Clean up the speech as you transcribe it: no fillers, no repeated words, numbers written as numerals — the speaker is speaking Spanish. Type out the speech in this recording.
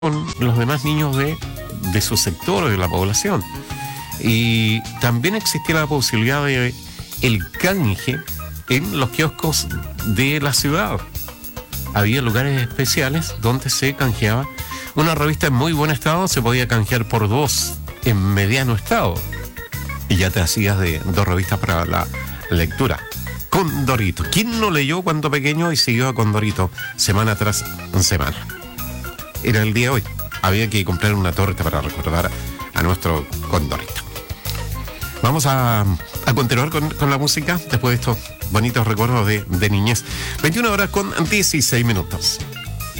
con los demás niños de su sector o de la población. Y también existía la posibilidad de el canje en los kioscos de la ciudad. Había lugares especiales donde se canjeaba una revista en muy buen estado, se podía canjear por 2 en mediano estado. Y ya te hacías de 2 revistas para la lectura. Condorito. ¿Quién no leyó cuando pequeño y siguió a Condorito semana tras semana? Era el día de hoy. Había que comprar una torta para recordar a nuestro Condorito. Vamos a continuar con la música después de estos bonitos recuerdos de niñez. 21 horas con 16 minutos.